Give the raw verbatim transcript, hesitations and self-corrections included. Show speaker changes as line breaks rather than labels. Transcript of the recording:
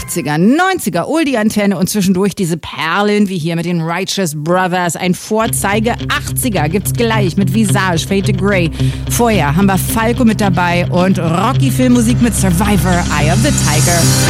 achtziger, neunziger, Oldie-Antenne und zwischendurch diese Perlen wie hier mit den Righteous Brothers. Ein Vorzeige achtziger gibt's gleich mit Visage, Fade to Grey. Vorher haben wir Falco mit dabei und Rocky-Filmmusik mit Survivor, Eye of the Tiger.